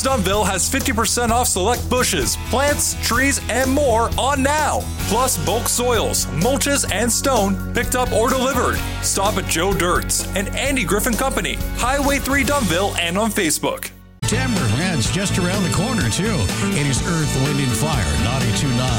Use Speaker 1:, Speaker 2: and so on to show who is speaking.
Speaker 1: Dunville has 50% off select bushes, plants, trees, and more on now. Plus bulk soils, mulches, and stone picked up or delivered. Stop at Joe Dirt's and Andy Griffin Company, Highway 3 Dunville, and on Facebook.
Speaker 2: Timberland's just around the corner, too. It is Earth, Wind, and Fire, 92.9